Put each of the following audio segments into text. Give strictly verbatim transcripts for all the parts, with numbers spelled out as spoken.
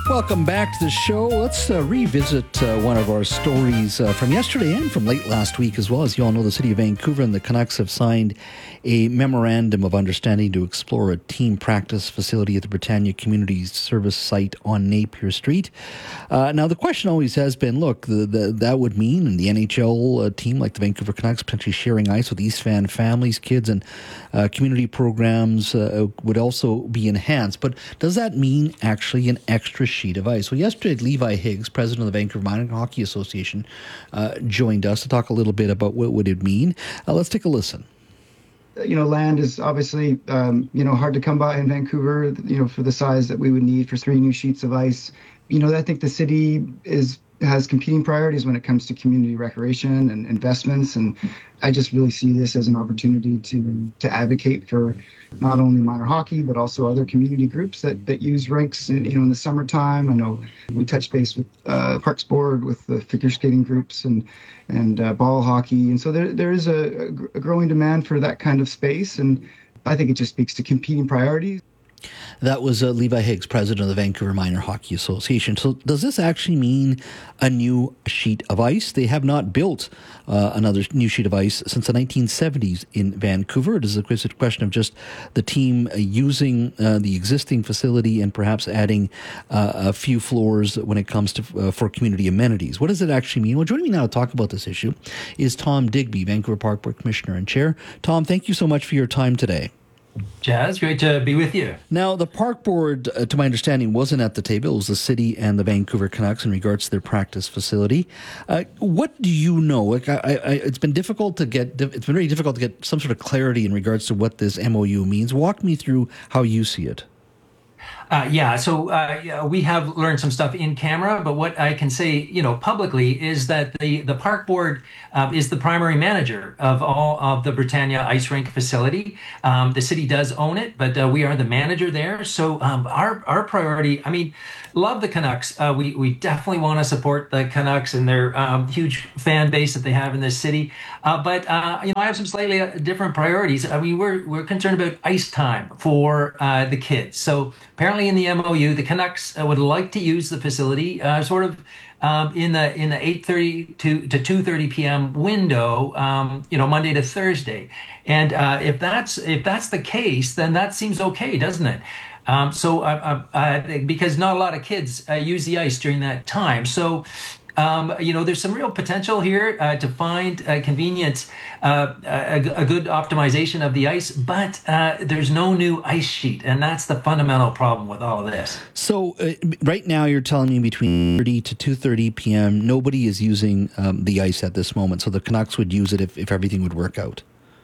Welcome back to the show. Let's uh, revisit uh, one of our stories uh, from yesterday and from late last week as well. As you all know, the City of Vancouver and the Canucks have signed a memorandum of understanding to explore a team practice facility at the Britannia Community Service site on Napier Street. Uh, now, the question always has been, look, the, the, that would mean in the N H L uh, team like the Vancouver Canucks potentially sharing ice with East Van families, kids, and uh, community programs uh, would also be enhanced. But does that mean actually an extra sheet of ice? Well, yesterday, Levi Higgs, president of the Vancouver Minor Hockey Association, uh, joined us to talk a little bit about what would it mean. Uh, let's take a listen. You know, land is obviously, um, you know, hard to come by in Vancouver, you know, for the size that we would need for three new sheets of ice. You know, I think the city is has competing priorities when it comes to community recreation and investments. And I just really see this as an opportunity to to advocate for not only minor hockey, but also other community groups that, that use rinks in, you know, in the summertime. I know we touched base with uh, Parks Board, with the figure skating groups and and uh, ball hockey. And so there there is a, a growing demand for that kind of space. And I think it just speaks to competing priorities. That was uh, Levi Higgs, president of the Vancouver Minor Hockey Association. So does this actually mean a new sheet of ice? They have not built uh, another new sheet of ice since the nineteen seventies in Vancouver. It is a question of just the team uh, using uh, the existing facility and perhaps adding uh, a few floors when it comes to uh, for community amenities. What does it actually mean? Well, joining me now to talk about this issue is Tom Digby, Vancouver Park Board Commissioner and Chair. Tom, thank you so much for your time today. Jazz, great to be with you. Now, the park board, uh, to my understanding, wasn't at the table. It was the city and the Vancouver Canucks in regards to their practice facility. Uh, what do you know? Like, I, I, it's been difficult to get. It's been very difficult to get some sort of clarity in regards to what this M O U means. Walk me through how you see it. Uh, yeah, so uh, we have learned some stuff in camera, but what I can say, you know, publicly is that the, the park board uh, is the primary manager of all of the Britannia ice rink facility. Um, the city does own it, but uh, we are the manager there. So um, our our priority, I mean, love the Canucks. Uh, we we definitely want to support the Canucks and their um, huge fan base that they have in this city. Uh, but uh, you know, I have some slightly different priorities. I mean, we're we're concerned about ice time for uh, the kids. So apparently, in the M O U, the Canucks uh, would like to use the facility uh, sort of um, in the in the eight thirty to to two thirty p.m. window, um, you know, Monday to Thursday. And uh, if that's if that's the case, then that seems okay, doesn't it? Um, so, uh, uh, uh, because not a lot of kids uh, use the ice during that time. So, um, you know, there's some real potential here uh, to find uh, convenient, uh, a, a good optimization of the ice, but uh, there's no new ice sheet. And that's the fundamental problem with all of this. So uh, right now you're telling me between thirty to two thirty p.m., nobody is using um, the ice at this moment. So the Canucks would use it if, if everything would work out.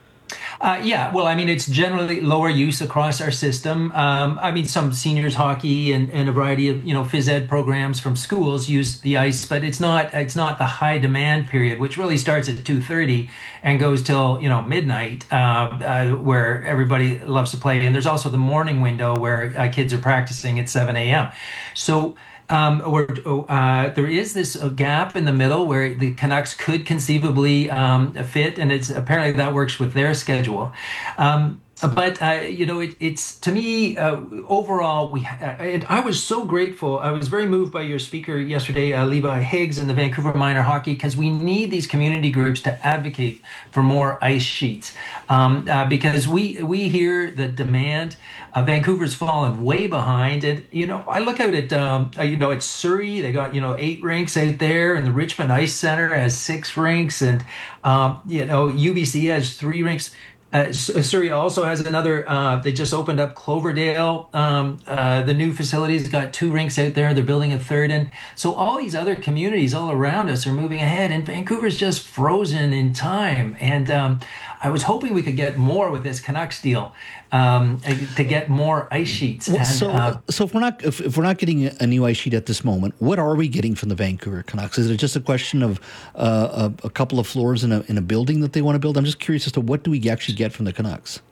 Uh, yeah, well, I mean, it's generally lower use across our system. Um, I mean, some seniors hockey and, and a variety of, you know, phys ed programs from schools use the ice, but it's not it's not the high demand period, which really starts at two thirty and goes till, you know, midnight, uh, uh, where everybody loves to play. And there's also the morning window where uh, kids are practicing at seven a.m. So Um, or uh, there is this uh, gap in the middle where the Canucks could conceivably um, fit, and it's apparently that works with their schedule. Um, but uh, you know, it, it's to me uh, overall. We uh, I was so grateful. I was very moved by your speaker yesterday, uh, Levi Higgs, and the Vancouver Minor Hockey, because we need these community groups to advocate for more ice sheets, um, uh, because we we hear the demand. Uh, Vancouver's fallen way behind, and you know, I look out at um, uh, you know, at Surrey. They got, you know, eight rinks out there, and the Richmond Ice Center has six rinks, and um, you know, U B C has three rinks. Uh, Surrey also has another. Uh, they just opened up Cloverdale. Um, uh, the new facility's got two rinks out there. They're building a third, and so all these other communities all around us are moving ahead, and Vancouver's just frozen in time. And um, I was hoping we could get more with this Canucks deal, um, to get more ice sheets. Well, and, so, uh, so if we're not if, if we're not getting a new ice sheet at this moment, what are we getting from the Vancouver Canucks? Is it just a question of uh, a, a couple of floors in a in a building that they want to build? I'm just curious as to what do we actually get from the Canucks.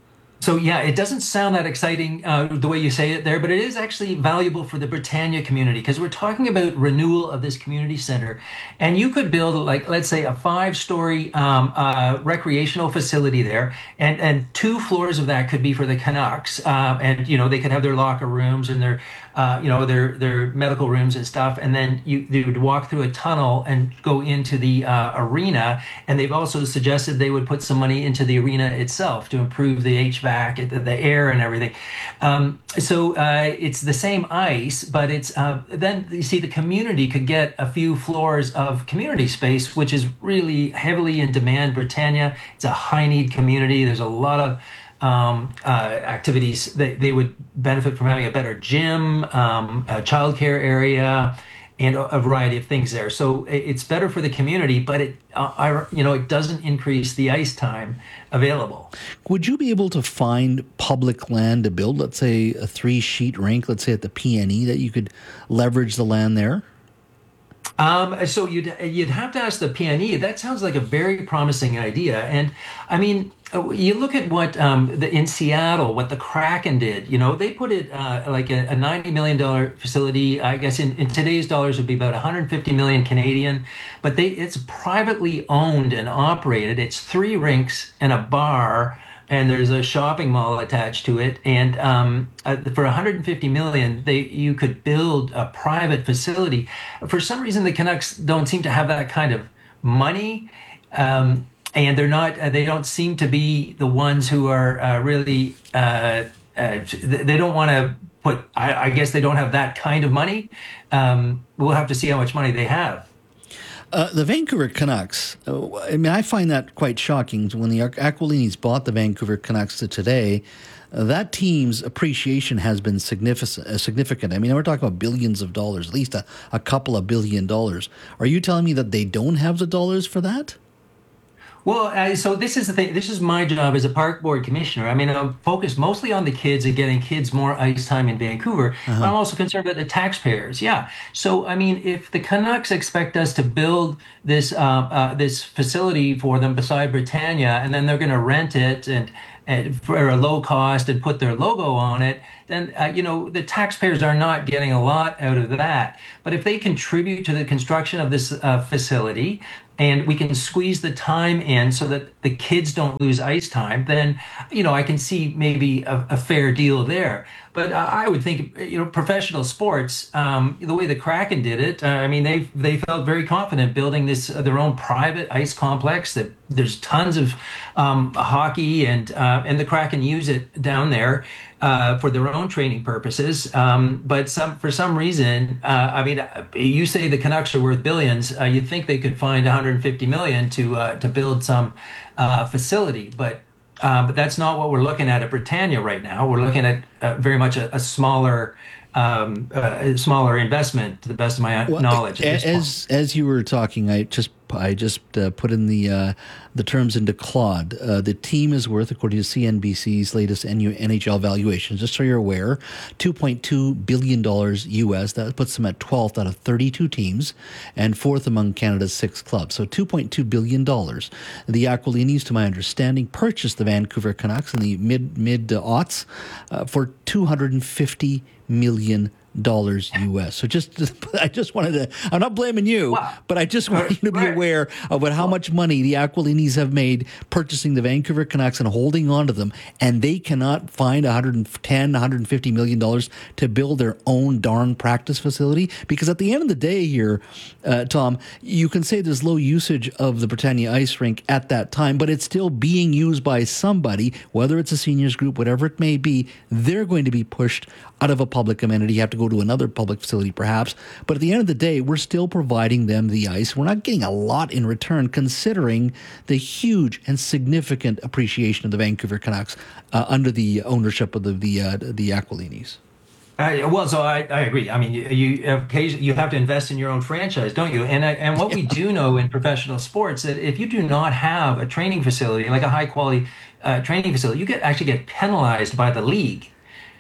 So yeah, it doesn't sound that exciting uh, the way you say it there, but it is actually valuable for the Britannia community because we're talking about renewal of this community center, and you could build like let's say a five-story um, uh, recreational facility there, and and two floors of that could be for the Canucks, uh, and you know they could have their locker rooms and their uh, you know their their medical rooms and stuff, and then you they would walk through a tunnel and go into the uh, arena, and they've also suggested they would put some money into the arena itself to improve the H V A C. The, the air and everything. Um, so uh, it's the same ice, but it's uh, then you see the community could get a few floors of community space, which is really heavily in demand. Britannia, it's a high need community. There's a lot of um, uh, activities that they would benefit from having a better gym, um, a childcare area, and a variety of things there. So it's better for the community, but it, uh, I, you know, it doesn't increase the ice time available. Would you be able to find public land to build, let's say a three sheet rink, let's say at the P N E, that you could leverage the land there? Um, so you'd you'd have to ask the P N E. That sounds like a very promising idea. And I mean, you look at what um, the, in Seattle, what the Kraken did. You know, they put it uh, like a, a ninety million dollars facility. I guess in, in today's dollars would be about one hundred fifty million Canadian. But they it's privately owned and operated. It's three rinks and a bar. And there's a shopping mall attached to it, and um, uh, for one hundred fifty million, they you could build a private facility. For some reason, the Canucks don't seem to have that kind of money, um, and they're not. Uh, they don't seem to be the ones who are uh, really. Uh, uh, they don't want to put. I, I guess they don't have that kind of money. Um, we'll have to see how much money they have. Uh, the Vancouver Canucks, uh, I mean, I find that quite shocking. When the Aquilinis bought the Vancouver Canucks to today, uh, that team's appreciation has been significant. Uh, significant. I mean, we're talking about billions of dollars, at least a, a couple of billion dollars. Are you telling me that they don't have the dollars for that? Well, uh, so this is the thing. This is my job as a park board commissioner. I mean, I'm focused mostly on the kids and getting kids more ice time in Vancouver. Uh-huh. But I'm also concerned about the taxpayers. Yeah. So, I mean, if the Canucks expect us to build this uh, uh, this facility for them beside Britannia, and then they're going to rent it and, and for a low cost and put their logo on it, then, uh, you know, the taxpayers are not getting a lot out of that. But if they contribute to the construction of this uh, facility, and we can squeeze the time in so that the kids don't lose ice time, then, you know, I can see maybe a, a fair deal there. But uh, I would think, you know, professional sports, um, the way the Kraken did it, uh, I mean, they they felt very confident building this uh, their own private ice complex. That there's tons of um, hockey, and uh, and the Kraken use it down there uh, for their own training purposes. Um, but some for some reason, uh, I mean, you say the Canucks are worth billions. Uh, you'd think they could find one hundred fifty million to uh, to build some uh, facility, but. Uh, but that's not what we're looking at at Britannia right now. We're looking at uh, very much a, a smaller, um, uh, smaller investment, to the best of my well, knowledge. As as you were talking, I just I just uh, put in the uh, the terms into Claude. Uh, the team is worth, according to C N B C's latest N H L valuations, just so you're aware, two point two billion dollars U S. That puts them at twelfth out of thirty-two teams and fourth among Canada's six clubs. So two point two billion dollars. The Aquilinis, to my understanding, purchased the Vancouver Canucks in the mid mid aughts uh, for two hundred fifty million dollars. Dollars U S. So just, I just wanted to, I'm not blaming you, wow. but I just want you to be right. aware of what, how much money the Aquilinis have made purchasing the Vancouver Canucks and holding on to them. And they cannot find one hundred ten, one hundred fifty million dollars to build their own darn practice facility. Because at the end of the day here, uh, Tom, you can say there's low usage of the Britannia ice rink at that time, but it's still being used by somebody, whether it's a seniors group, whatever it may be. They're going to be pushed out of a public amenity. You have to go to another public facility perhaps, but at the end of the day, we're still providing them the ice. We're not getting a lot in return, considering the huge and significant appreciation of the Vancouver Canucks uh, under the ownership of the the, uh, the Aquilinis. Uh, well, so I, I agree. I mean, you you, occasionally, you have to invest in your own franchise, don't you? And I, and what we do know in professional sports, that if you do not have a training facility, like a high quality uh, training facility, you get actually get penalized by the league.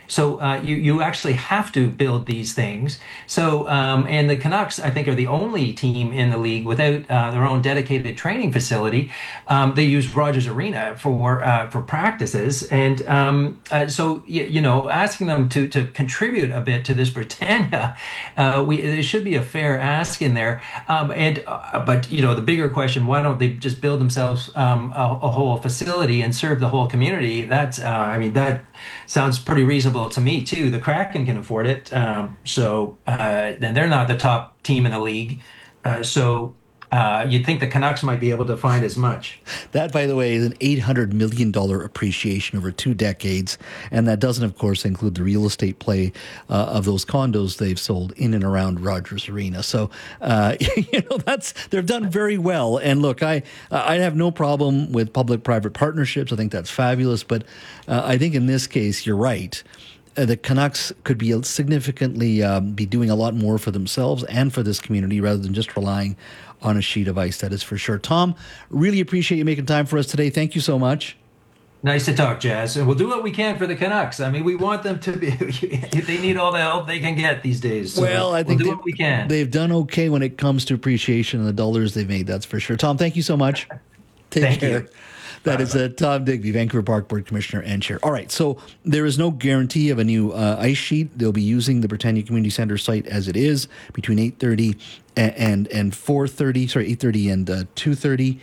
So uh, you you actually have to build these things. So um, and the Canucks, I think, are the only team in the league without uh, their own dedicated training facility. Um, they use Rogers Arena for uh, for practices, and um, uh, so you, you know, asking them to to contribute a bit to this Britannia, uh, we there should be a fair ask in there. Um, and uh, but you know, the bigger question: why don't they just build themselves um, a, a whole facility and serve the whole community? That's uh, I mean that sounds pretty reasonable to me too. The Kraken can afford it, um, so uh, then they're not the top team in the league. Uh, so uh, you'd think the Canucks might be able to find as much. That, by the way, is an eight hundred million dollars appreciation over two decades, and that doesn't, of course, include the real estate play uh, of those condos they've sold in and around Rogers Arena. So, uh, you know, that's they've done very well. And look, I I have no problem with public-private partnerships. I think that's fabulous. But uh, I think in this case, you're right. Uh, the Canucks could be significantly um, be doing a lot more for themselves and for this community rather than just relying on a sheet of ice. That is for sure. Tom, really appreciate you making time for us today. Thank you so much. Nice to talk, Jazz. And we'll do what we can for the Canucks. I mean, we want them to be, they need all the help they can get these days. So well, I think we'll do they, what we can. They've done okay when it comes to appreciation and the dollars they've made. That's for sure. Tom, thank you so much. Take thank care. You. That is uh, Tom Digby, Vancouver Park Board Commissioner and Chair. All right, so there is no guarantee of a new uh, ice sheet. They'll be using the Britannia Community Centre site as it is between eight thirty and and, and four thirty. Sorry, eight thirty and uh, two thirty.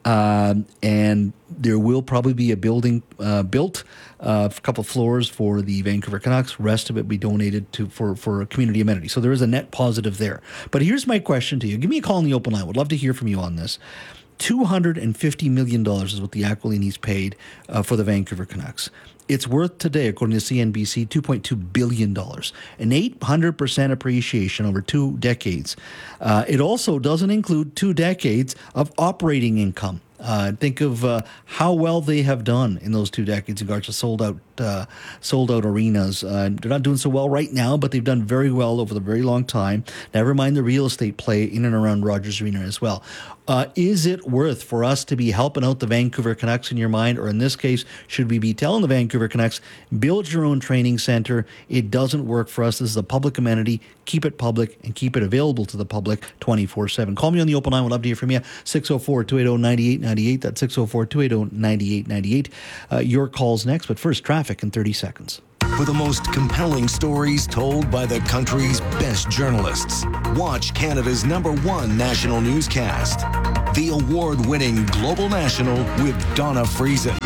Um, and there will probably be a building uh, built, uh, a couple floors for the Vancouver Canucks. Rest of it be donated to for for a community amenity. So there is a net positive there. But here's my question to you: give me a call on the open line. Would love to hear from you on this. two hundred fifty million dollars is what the Aquilinis paid uh, for the Vancouver Canucks. It's worth today, according to C N B C, two point two billion dollars, an eight hundred percent appreciation over two decades. Uh, it also doesn't include two decades of operating income. Uh, think of uh, how well they have done in those two decades in regards to sold out, uh, sold out arenas. Uh, they're not doing so well right now, but they've done very well over the very long time. Never mind the real estate play in and around Rogers Arena as well. Uh, is it worth for us to be helping out the Vancouver Canucks in your mind? Or in this case, should we be telling the Vancouver Canucks, build your own training center? It doesn't work for us. This is a public amenity. Keep it public and keep it available to the public twenty-four seven. Call me on the open line. We'd love to hear from you. six oh four, two eight oh, nine eight nine eight. That's six oh four, two eight oh, nine eight nine eight. Uh, your call's next, but first, traffic in thirty seconds. For the most compelling stories told by the country's best journalists, watch Canada's number one national newscast, the award-winning Global National with Donna Friesen.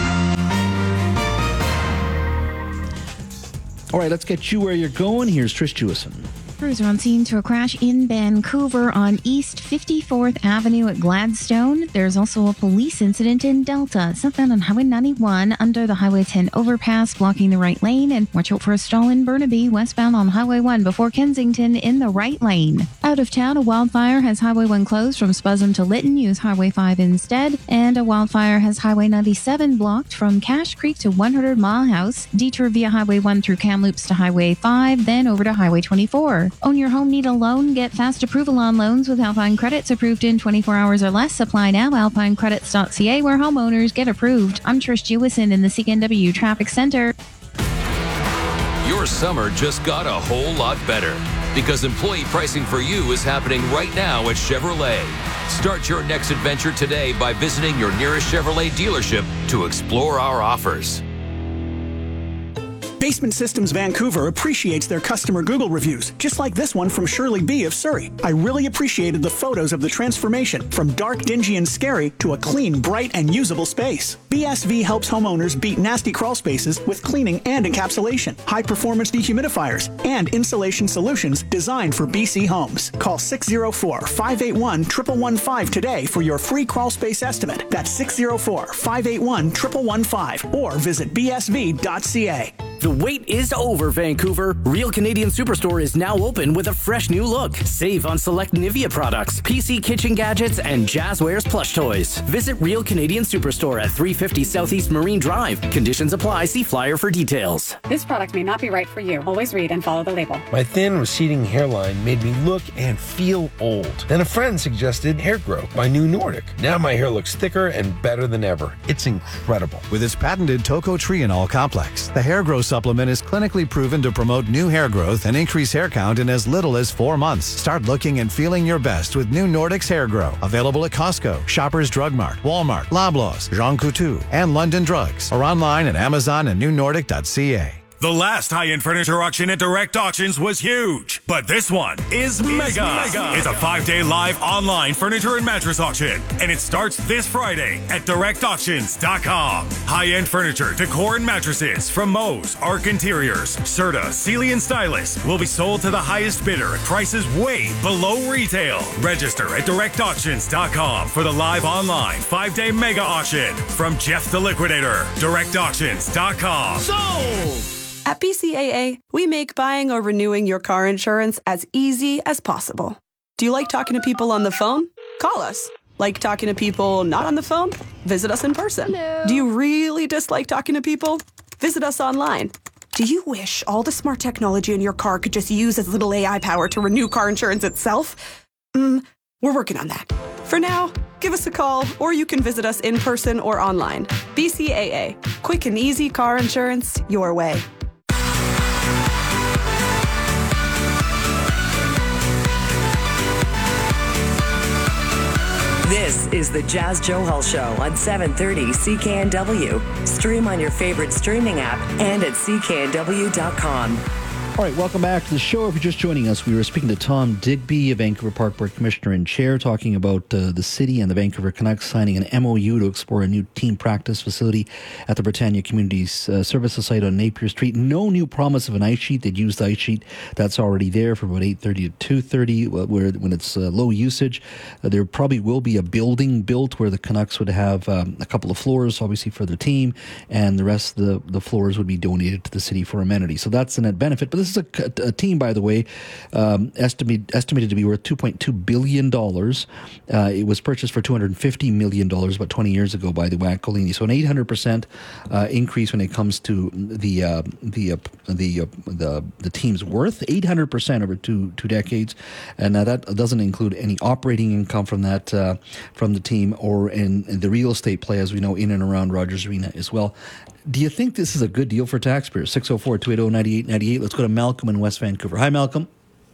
All right, let's get you where you're going. Here's Trish Jewison. Crews are on scene to a crash in Vancouver on East fifty-fourth Avenue at Gladstone. There's also a police incident in Delta, southbound on Highway ninety-one under the Highway ten overpass, blocking the right lane. And watch out for a stall in Burnaby, westbound on Highway one before Kensington in the right lane. Out of town, a wildfire has Highway one closed from Spuzzum to Lytton. Use Highway five instead. And a wildfire has Highway ninety-seven blocked from Cache Creek to one hundred Mile House. Detour via Highway one through Kamloops to Highway five, then over to Highway twenty-four. Own your home, need a loan? Get fast approval on loans with Alpine Credits, approved in twenty-four hours or less. Apply now. alpine credits dot c a, where homeowners get approved. I'm Trish Jewison in the C N W Traffic Center. Your summer just got a whole lot better because employee pricing for you is happening right now at Chevrolet. Start your next adventure today by visiting your nearest Chevrolet dealership to explore our offers. Basement Systems Vancouver appreciates their customer Google reviews, just like this one from Shirley B. of Surrey. I really appreciated the photos of the transformation from dark, dingy, and scary to a clean, bright, and usable space. B S V helps homeowners beat nasty crawl spaces with cleaning and encapsulation, high-performance dehumidifiers, and insulation solutions designed for B C homes. Call six oh four, five eight one, one one one five today for your free crawl space estimate. That's six oh four, five eight one, one one one five or visit b s v dot c a. The wait is over, Vancouver. Real Canadian Superstore is now open with a fresh new look. Save on select Nivea products, P C kitchen gadgets, and Jazzwares plush toys. Visit Real Canadian Superstore at three fifty Southeast Marine Drive. Conditions apply. See flyer for details. This product may not be right for you. Always read and follow the label. My thin, receding hairline made me look and feel old. Then a friend suggested Hair Grow by New Nordic. Now my hair looks thicker and better than ever. It's incredible. With its patented tocotrienol complex, the Hair Grow Supplement is clinically proven to promote new hair growth and increase hair count in as little as four months. Start looking and feeling your best with new Nordics Hair Grow. Available at Costco, Shoppers Drug Mart, Walmart, Loblaws, Jean Coutu, and London Drugs. Or online at Amazon and new nordic dot c a. The last high-end furniture auction at Direct Auctions was huge, but this one is mega. mega. It's a five-day live online furniture and mattress auction, and it starts this Friday at direct auctions dot com. High-end furniture, decor, and mattresses from Moe's, Arc Interiors, Serta, Sealy, and Stylus will be sold to the highest bidder at prices way below retail. Register at direct auctions dot com for the live online five-day mega auction from Jeff the Liquidator. direct auctions dot com. Sold! At B C A A, we make buying or renewing your car insurance as easy as possible. Do you like talking to people on the phone? Call us. Like talking to people not on the phone? Visit us in person. Hello. Do you really dislike talking to people? Visit us online. Do you wish all the smart technology in your car could just use as little A I power to renew car insurance itself? Mm, we're working on that. For now, give us a call, or you can visit us in person or online. B C A A. Quick and easy car insurance your way. This is the Jazz Johal Show on seven thirty C K N W. Stream on your favorite streaming app and at c k n w dot com. All right, welcome back to the show. If you're just joining us, we were speaking to Tom Digby, a Vancouver Park Board Commissioner and Chair, talking about uh, the city and the Vancouver Canucks signing an M O U to explore a new team practice facility at the Britannia Communities uh, Services site on Napier Street. No new promise of an ice sheet. They'd use the ice sheet that's already there from about eight thirty to two thirty, where when it's uh, low usage. Uh, there probably will be a building built where the Canucks would have um, a couple of floors, obviously, for their team, and the rest of the, the floors would be donated to the city for amenities. So that's a net benefit. But this is a, a team, by the way, um, estimate, estimated to be worth two point two billion dollars. Uh, it was purchased for two hundred fifty million dollars about twenty years ago by the Wacolini. So an eight hundred percent uh, increase when it comes to the uh, the uh, the, uh, the the team's worth, eight hundred percent over two two decades. And uh, that doesn't include any operating income from that uh, from the team or in, in the real estate play, as we know, in and around Rogers Arena as well. Do you think this is a good deal for taxpayers? six oh four, two eight oh, nine eight nine eight. Let's go to Malcolm in West Vancouver. Hi, Malcolm.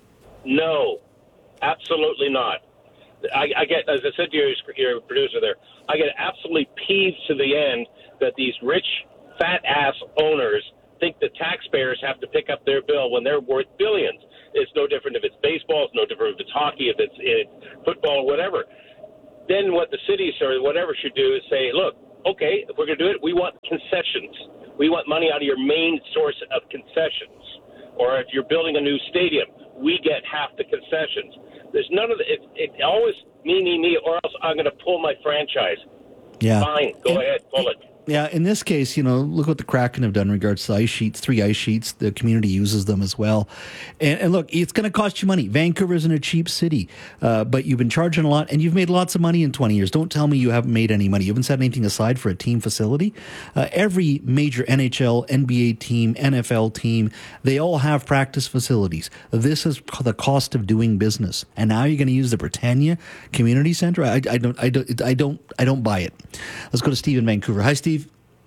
No, absolutely not. I, I get, as I said to your, your producer there, I get absolutely peeved to the end that these rich, fat-ass owners think the taxpayers have to pick up their bill when they're worth billions. It's no different if it's baseball. It's no different if it's hockey, if it's, it's football, whatever. Then what the cities or whatever should do is say, look, okay, if we're going to do it, we want concessions. We want money out of your main source of concessions. Or if you're building a new stadium, we get half the concessions. There's none of the, it, it always me, me, me, or else I'm going to pull my franchise. Yeah. Fine, go and, ahead, pull it. Yeah, in this case, you know, look what the Kraken have done in regards to ice sheets, three ice sheets. The community uses them as well. And, and look, it's going to cost you money. Vancouver isn't a cheap city, uh, but you've been charging a lot, and you've made lots of money in twenty years. Don't tell me you haven't made any money. You haven't set anything aside for a team facility. Uh, every major N H L, N B A team, N F L team, they all have practice facilities. This is the cost of doing business. And now you're going to use the Britannia Community Center? I, I don't, I don't, I don't, I don't buy it. Let's go to Steve in Vancouver. Hi, Steve.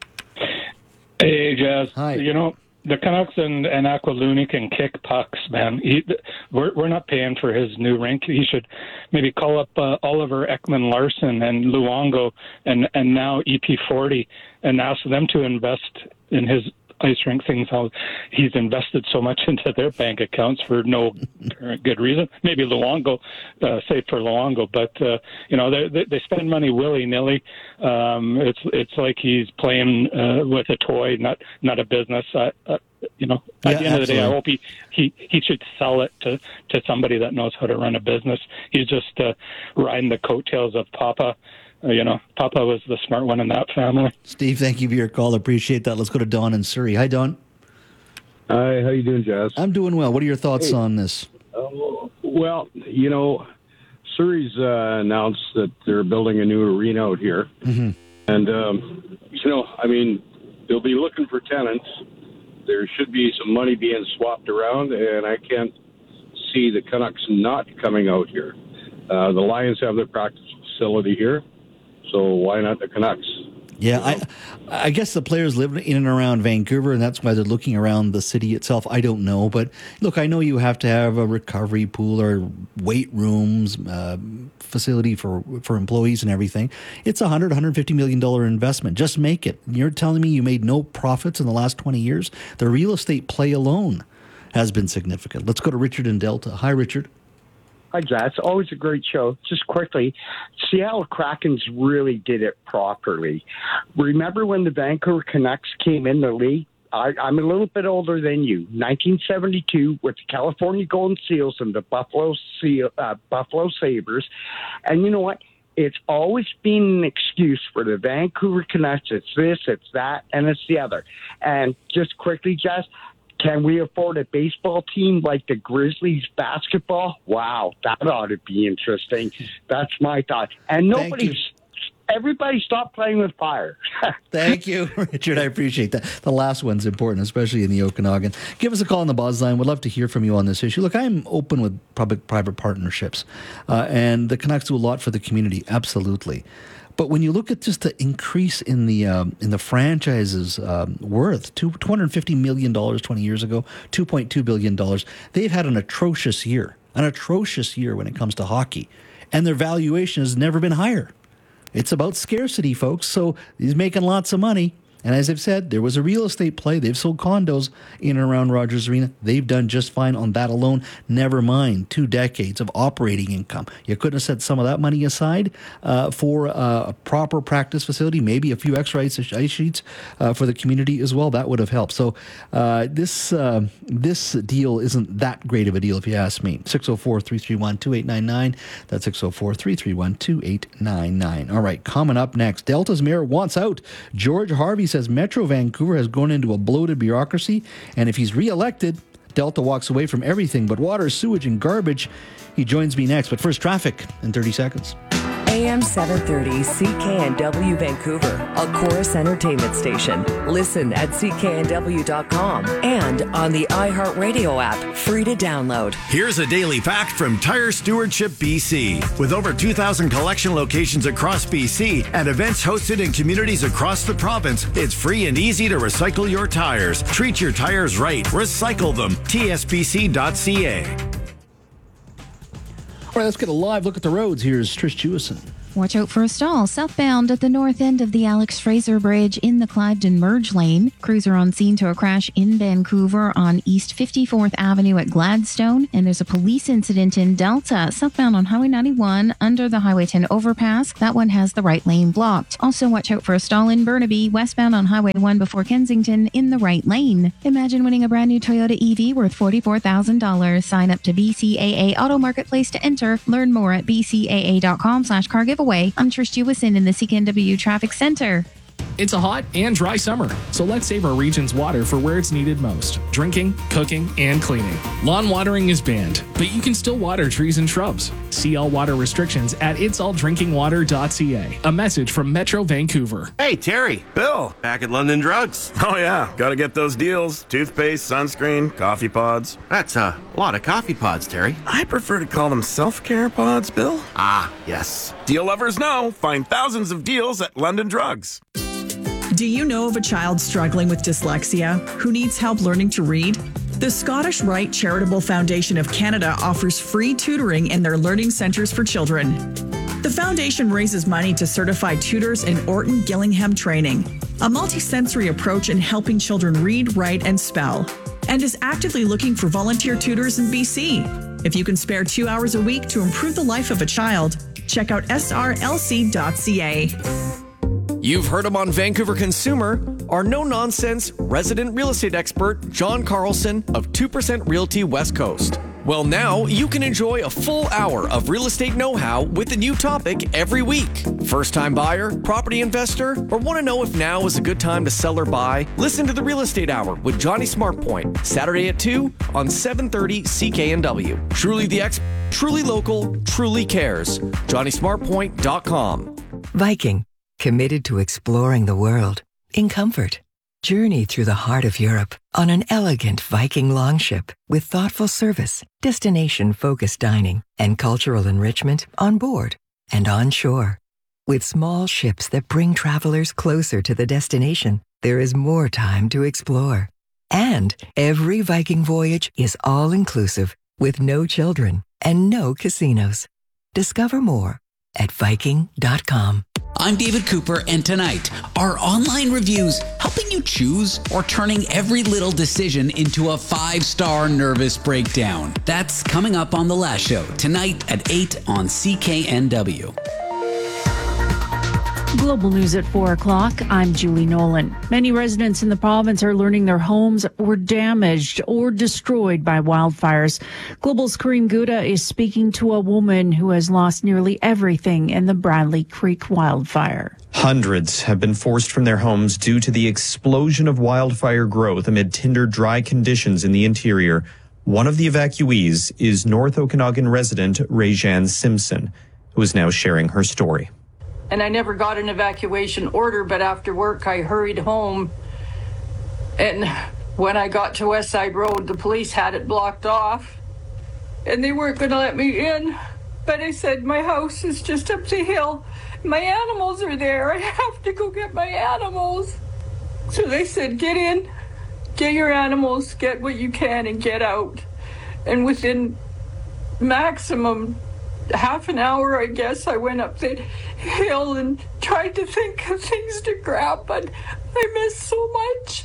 Hey, Jazz. Hi. You know, the Canucks and, and Aquiluni can kick pucks, man. He, we're we're not paying for his new rink. He should maybe call up uh, Oliver Ekman-Larsson and Luongo and, and now E P forty and ask them to invest in his ice rink things. How he's invested so much into their bank accounts for no good reason. Maybe Luongo, uh, save for Luongo, but uh, you know they they spend money willy nilly. Um, it's it's like he's playing uh, with a toy, not not a business. Uh, uh, you know, at yeah, the end absolutely. of the day, I hope he, he, he should sell it to, to somebody that knows how to run a business. He's just uh, riding the coattails of Papa. Uh, you know, Papa was the smart one in that family. Steve, thank you for your call. Appreciate that. Let's go to Don in Surrey. Hi, Don. Hi, how you doing, Jazz? I'm doing well. What are your thoughts hey. on this? Uh, well, you know, Surrey's uh, announced that they're building a new arena out here. Mm-hmm. And, um, you know, I mean, they'll be looking for tenants. There should be some money being swapped around, and I can't see the Canucks not coming out here. Uh, the Lions have their practice facility here, so why not the Canucks? Yeah, I I guess the players live in and around Vancouver, and that's why they're looking around the city itself. I don't know. But look, I know you have to have a recovery pool or weight rooms, uh, facility for, for employees and everything. It's a one hundred, one hundred fifty million dollars investment. Just make it. You're telling me you made no profits in the last twenty years? The real estate play alone has been significant. Let's go to Richard in Delta. Hi, Richard. Hi, Jazz. Always a great show. Just quickly, Seattle Krakens really did it properly. Remember when the Vancouver Canucks came in the league? I, I'm a little bit older than you. nineteen seventy-two with the California Golden Seals and the Buffalo Seal, uh, Buffalo Sabres. And you know what? It's always been an excuse for the Vancouver Canucks. It's this, it's that, and it's the other. And just quickly, Jazz, can we afford a baseball team like the Grizzlies basketball? Wow, that ought to be interesting. That's my thought. And nobody, everybody stop playing with fire. Thank you, Richard. I appreciate that. The last one's important, especially in the Okanagan. Give us a call on the buzz line. We'd love to hear from you on this issue. Look, I'm open with public-private partnerships, uh, and the Canucks do a lot for the community, absolutely. But when you look at just the increase in the um, in the franchise's um, worth, two hundred fifty million dollars twenty years ago, two point two billion dollars, they've had an atrocious year, an atrocious year when it comes to hockey. And their valuation has never been higher. It's about scarcity, folks. So he's making lots of money. And as I've said, there was a real estate play. They've sold condos in and around Rogers Arena. They've done just fine on that alone. Never mind two decades of operating income. You couldn't have set some of that money aside uh, for uh, a proper practice facility, maybe a few extra ice, ice sheets uh, for the community as well. That would have helped. So uh, this uh, this deal isn't that great of a deal, if you ask me. six oh four, three three one, two eight nine nine. That's six oh four, three three one, two eight nine nine. All right, coming up next, Delta's mayor wants out. George Harvey says Metro Vancouver has gone into a bloated bureaucracy, and if he's re-elected, Delta walks away from everything but water, sewage, and garbage. He joins me next, but first, traffic in thirty seconds. A M seven thirty C K N W Vancouver, a Chorus Entertainment station. Listen at C K N W dot com and on the iHeartRadio app, free to download. Here's a daily fact from Tire Stewardship B C. With over two thousand collection locations across B C and events hosted in communities across the province, it's free and easy to recycle your tires. Treat your tires right. Recycle them. T S B C dot C A. All right, let's get a live look at the roads. Here's Trish Jewison. Watch out for a stall southbound at the north end of the Alex Fraser Bridge in the Cliveden Merge Lane. Crews are on scene to a crash in Vancouver on East fifty-fourth Avenue at Gladstone. And there's a police incident in Delta southbound on Highway ninety-one under the Highway ten overpass. That one has the right lane blocked. Also watch out for a stall in Burnaby westbound on Highway one before Kensington in the right lane. Imagine winning a brand new Toyota E V worth forty-four thousand dollars. Sign up to B C A A Auto Marketplace to enter. Learn more at B C A A dot com slash car giveaway. I'm Trish Jewison in the C K N W Traffic Center. It's a hot and dry summer, so let's save our region's water for where it's needed most: drinking, cooking, and cleaning. Lawn watering is banned, but you can still water trees and shrubs. See all water restrictions at its all drinking water dot c a. A message from Metro Vancouver. Hey, Terry. Bill, back at London Drugs. Oh, yeah. Gotta get those deals. Toothpaste, sunscreen, coffee pods. That's a lot of coffee pods, Terry. I prefer to call them self-care pods, Bill. Ah, yes. Deal lovers know. Find thousands of deals at London Drugs. Do you know of a child struggling with dyslexia who needs help learning to read? The Scottish Rite Charitable Foundation of Canada offers free tutoring in their learning centres for children. The foundation raises money to certify tutors in Orton Gillingham training, a multisensory approach in helping children read, write, and spell, and is actively looking for volunteer tutors in B C. If you can spare two hours a week to improve the life of a child, check out S R L C dot C A. You've heard him on Vancouver Consumer, our no-nonsense resident real estate expert, John Carlson of two percent Realty West Coast. Well, now you can enjoy a full hour of real estate know-how with a new topic every week. First-time buyer, property investor, or want to know if now is a good time to sell or buy? Listen to the Real Estate Hour with Johnny Smartpoint, Saturday at two on seven thirty C K N W. Truly the expert, truly local, truly cares. Johnny Smartpoint dot com. Viking. Committed to exploring the world in comfort. Journey through the heart of Europe on an elegant Viking longship with thoughtful service, destination-focused dining, and cultural enrichment on board and on shore. With small ships that bring travelers closer to the destination, there is more time to explore. And every Viking voyage is all-inclusive with no children and no casinos. Discover more at Viking dot com. I'm David Cooper, and tonight, are online reviews helping you choose or turning every little decision into a five-star nervous breakdown? That's coming up on The Last Show, tonight at eight on C K N W. Global News at four o'clock. I'm Julie Nolan. Many residents in the province are learning their homes were damaged or destroyed by wildfires. Global's Kareem Gouda is speaking to a woman who has lost nearly everything in the Bradley Creek wildfire. Hundreds have been forced from their homes due to the explosion of wildfire growth amid tinder dry conditions in the interior. One of the evacuees is North Okanagan resident Rajan Simpson, who is now sharing her story. And I never got an evacuation order, but after work I hurried home. And when I got to West Side Road, the police had it blocked off. And they weren't going to let me in. But I said, my house is just up the hill. My animals are there. I have to go get my animals. So they said, get in, get your animals, get what you can, and get out. And within maximum half an hour, I guess, I went up the hill and tried to think of things to grab, but I missed so much.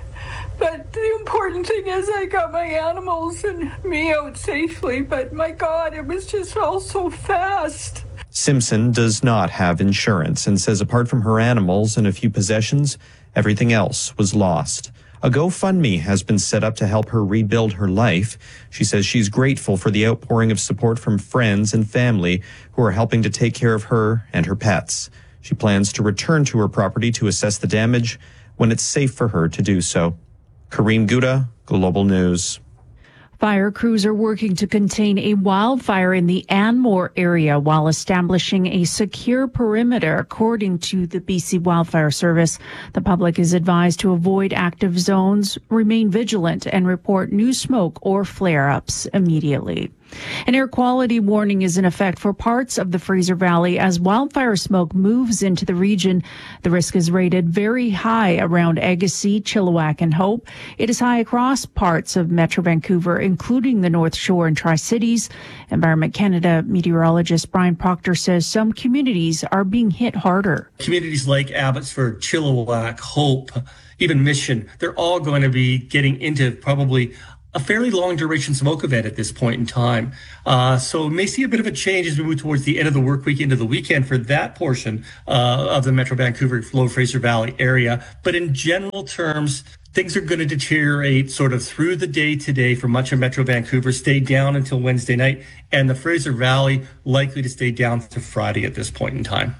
But the important thing is I got my animals and me out safely, but my God, it was just all so fast. Simpson does not have insurance and says apart from her animals and a few possessions, everything else was lost. A GoFundMe has been set up to help her rebuild her life. She says she's grateful for the outpouring of support from friends and family who are helping to take care of her and her pets. She plans to return to her property to assess the damage when it's safe for her to do so. Kareem Gouda, Global News. Fire crews are working to contain a wildfire in the Anmore area while establishing a secure perimeter, according to the B C Wildfire Service. The public is advised to avoid active zones, remain vigilant, and report new smoke or flare-ups immediately. An air quality warning is in effect for parts of the Fraser Valley as wildfire smoke moves into the region. The risk is rated very high around Agassiz, Chilliwack, and Hope. It is high across parts of Metro Vancouver, including the North Shore and Tri-Cities. Environment Canada meteorologist Brian Proctor says some communities are being hit harder. Communities like Abbotsford, Chilliwack, Hope, even Mission, they're all going to be getting into probably a fairly long duration smoke event at this point in time. Uh, so we may see a bit of a change as we move towards the end of the work week into the weekend for that portion uh, of the Metro Vancouver, Lower Fraser Valley area. But in general terms, things are going to deteriorate sort of through the day today for much of Metro Vancouver, stay down until Wednesday night, and the Fraser Valley likely to stay down to Friday at this point in time.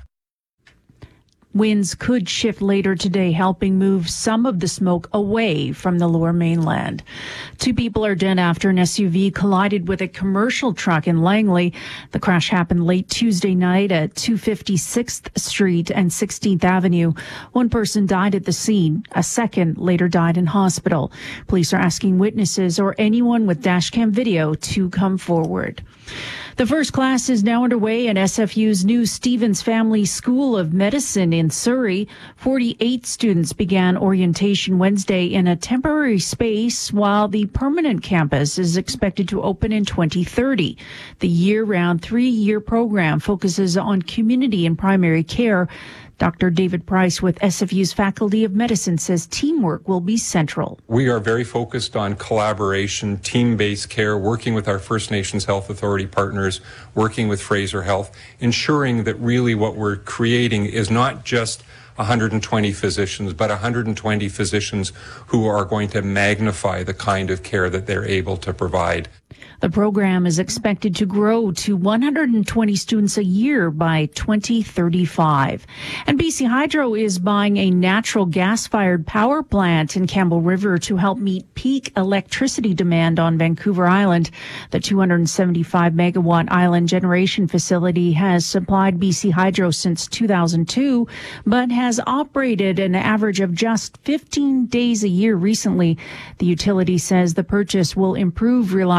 Winds could shift later today, helping move some of the smoke away from the Lower Mainland. Two people are dead after an S U V collided with a commercial truck in Langley. The crash happened late Tuesday night at two fifty-sixth Street and sixteenth Avenue. One person died at the scene. A second later died in hospital. Police are asking witnesses or anyone with dashcam video to come forward. The first class is now underway at S F U's new Stevens Family School of Medicine in Surrey. forty-eight students began orientation Wednesday in a temporary space, while the permanent campus is expected to open in twenty thirty. The year-round three-year program focuses on community and primary care. Doctor David Price with S F U's Faculty of Medicine says teamwork will be central. We are very focused on collaboration, team-based care, working with our First Nations Health Authority partners, working with Fraser Health, ensuring that really what we're creating is not just one hundred twenty physicians, but one hundred twenty physicians who are going to magnify the kind of care that they're able to provide. The program is expected to grow to one hundred twenty students a year by twenty thirty-five. And B C Hydro is buying a natural gas-fired power plant in Campbell River to help meet peak electricity demand on Vancouver Island. The two hundred seventy-five megawatt island generation facility has supplied B C Hydro since two thousand two, but has operated an average of just fifteen days a year recently. The utility says the purchase will improve reliability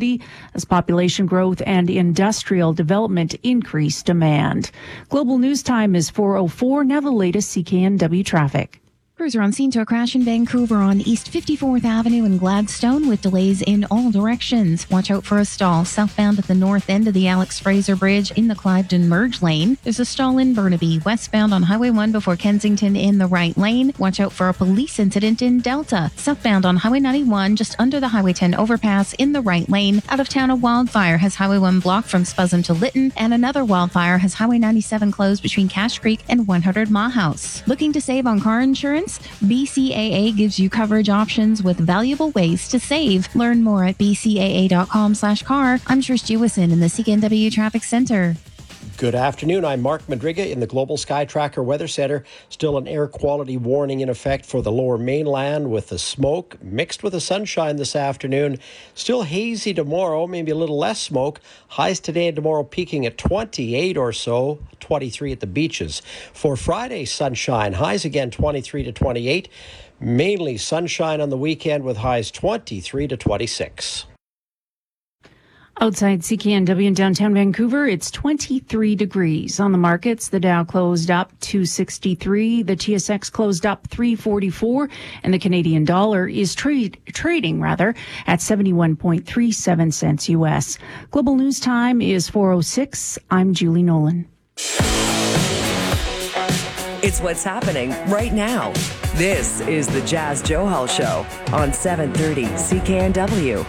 mobility as population growth and industrial development increase demand. Global News Time is four oh four. Now the latest C K N W traffic. Crews are on scene to a crash in Vancouver on East fifty-fourth Avenue in Gladstone with delays in all directions. Watch out for a stall southbound at the north end of the Alex Fraser Bridge in the Cliveden Merge lane. There's a stall in Burnaby, westbound on Highway one before Kensington in the right lane. Watch out for a police incident in Delta. Southbound on Highway ninety-one just under the Highway ten overpass in the right lane. Out of town, a wildfire has Highway one blocked from Spuzzum to Lytton, and another wildfire has Highway ninety-seven closed between Cache Creek and one hundred Mile House. Looking to save on car insurance? B C A A gives you coverage options with valuable ways to save. Learn more at b c a a dot com slash car. I'm Trish Jewison in the C K N W Traffic Center. Good afternoon. I'm Mark Madriga in the Global Sky Tracker Weather Center. Still an air quality warning in effect for the lower mainland with the smoke mixed with the sunshine this afternoon. Still hazy tomorrow, maybe a little less smoke. Highs today and tomorrow peaking at twenty-eight or so, twenty-three at the beaches. For Friday, sunshine. Highs again twenty-three to twenty-eight. Mainly sunshine on the weekend with highs twenty-three to twenty-six. Outside C K N W in downtown Vancouver, it's twenty-three degrees. On the markets, the Dow closed up two sixty-three, the T S X closed up three forty-four, and the Canadian dollar is trade, trading rather at seventy-one point three seven cents U S. Global News Time is four oh six. I'm Julie Nolan. It's what's happening right now. This is the Jazz Johal Show on seven thirty C K N W.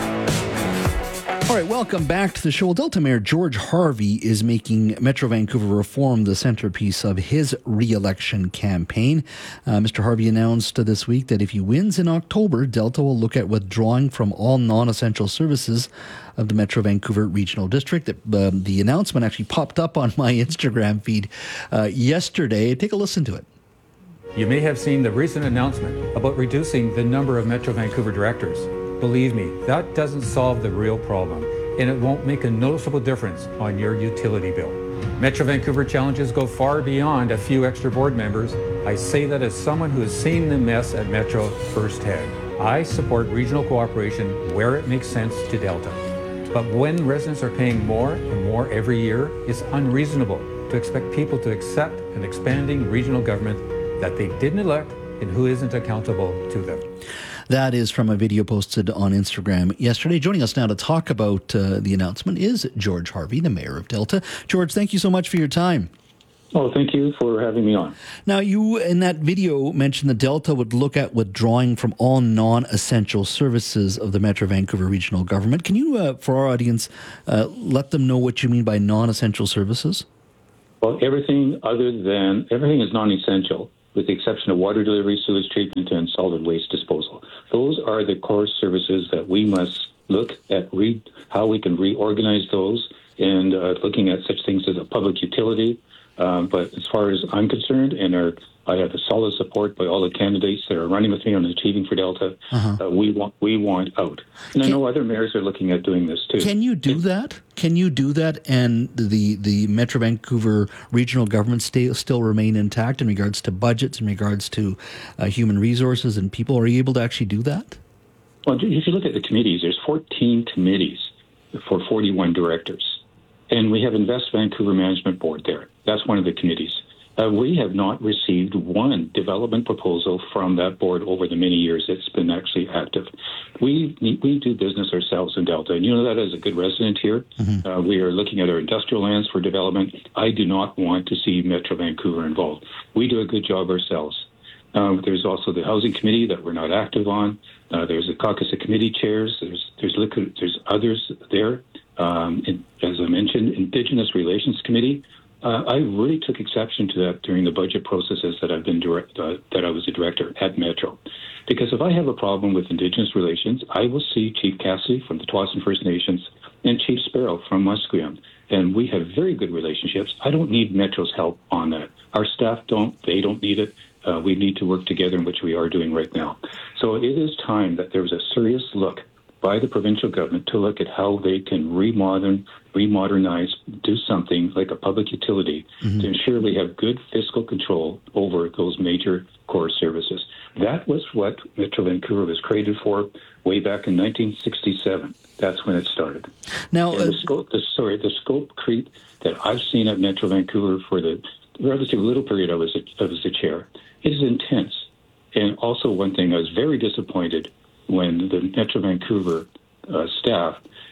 All right, welcome back to the show. Delta Mayor George Harvey is making Metro Vancouver reform the centerpiece of his re-election campaign. Uh, Mister Harvey announced this week that if he wins in October, Delta will look at withdrawing from all non-essential services of the Metro Vancouver Regional District. The, uh, the announcement actually popped up on my Instagram feed uh, yesterday. Take a listen to it. You may have seen the recent announcement about reducing the number of Metro Vancouver directors. Believe me, that doesn't solve the real problem, and it won't make a noticeable difference on your utility bill. Metro Vancouver challenges go far beyond a few extra board members. I say that as someone who has seen the mess at Metro firsthand. I support regional cooperation where it makes sense to Delta. But when residents are paying more and more every year, it's unreasonable to expect people to accept an expanding regional government that they didn't elect and who isn't accountable to them. That is from a video posted on Instagram yesterday. Joining us now to talk about uh, the announcement is George Harvey, the mayor of Delta. George, thank you so much for your time. Oh, thank you for having me on. Now, you in that video mentioned that Delta would look at withdrawing from all non-essential services of the Metro Vancouver Regional Government. Can you, uh, for our audience, uh, let them know what you mean by non-essential services? Well, everything other than, everything is non-essential, with the exception of water delivery, sewage treatment, and solid waste disposal. Those are the core services that we must look at re- how we can reorganize those and uh, looking at such things as a public utility. Um, but as far as I'm concerned, and our, I have a solid support by all the candidates that are running with me on Achieving for Delta, uh-huh. uh, we want we want out. And can, I know other mayors are looking at doing this too. Can you do that? Can you do that and the, the Metro Vancouver regional government stay, still remain intact in regards to budgets, in regards to uh, human resources and people? Are you able to actually do that? Well, if you look at the committees, there's fourteen committees for forty-one directors. And we have Invest Vancouver Management Board there. That's one of the committees. Uh, we have not received one development proposal from that board over the many years it's been actually active. We we do business ourselves in Delta, and you know that as a good resident here. Mm-hmm. Uh, we are looking at our industrial lands for development. I do not want to see Metro Vancouver involved. We do a good job ourselves. Uh, there's also the Housing Committee that we're not active on. Uh, there's the caucus of committee chairs. There's there's liquid, there's others there. Um, and as I mentioned, Indigenous Relations Committee. Uh, I really took exception to that during the budget processes that I've been direct, uh, that I was a director at Metro, because if I have a problem with Indigenous relations, I will see Chief Cassidy from the Tsawwassen First Nations and Chief Sparrow from Musqueam, and we have very good relationships. I don't need Metro's help on that. Our staff don't; they don't need it. Uh, we need to work together, in which we are doing right now. So it is time that there was a serious look by the provincial government to look at how they can remodern, remodernize, do something like a public utility mm-hmm. to ensure we have good fiscal control over those major core services. That was what Metro Vancouver was created for way back in nineteen sixty-seven. That's when it started. Now, uh, the scope, the, sorry, the scope creep that I've seen at Metro Vancouver for the relatively little period I was a, I was the chair, it is intense. And also one thing, I was very disappointed when the Metro Vancouver uh, staff